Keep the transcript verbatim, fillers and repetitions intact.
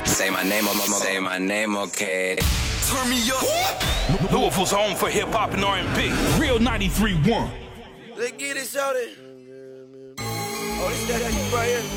Say my name, say my name, okay. Turn me up. Louisville's home for hip hop and R and B. Real ninety-three point one. Let's get it, shawty. Oh, this that right here.